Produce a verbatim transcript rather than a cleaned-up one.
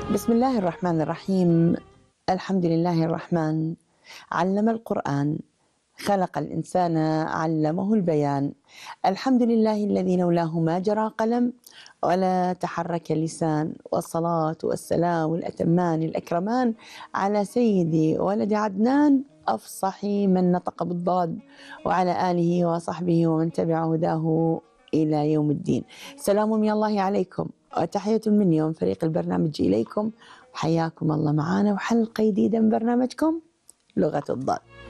بسم الله الرحمن الرحيم. الحمد لله الرحمن، علم القرآن، خلق الإنسان، علمه البيان. الحمد لله الذي لولاه ما جرى قلم ولا تحرك لسان، والصلاة والسلام الأتمان الأكرمان على سيدي ولد عدنان، أفصح من نطق بالضاد، وعلى آله وصحبه ومن تبع هداه إلى يوم الدين. سلام من الله عليكم وتحية مني ومن فريق البرنامج إليكم. حياكم الله معنا وحلقة جديدة من برنامجكم لغة الضاد.